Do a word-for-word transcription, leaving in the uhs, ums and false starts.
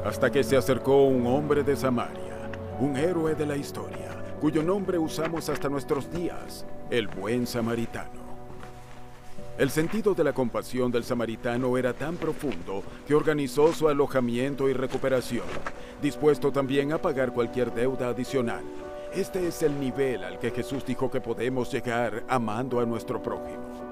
hasta que se acercó un hombre de Samaria, un héroe de la historia, cuyo nombre usamos hasta nuestros días, el buen samaritano. El sentido de la compasión del samaritano era tan profundo que organizó su alojamiento y recuperación, dispuesto también a pagar cualquier deuda adicional. Este es el nivel al que Jesús dijo que podemos llegar amando a nuestro prójimo.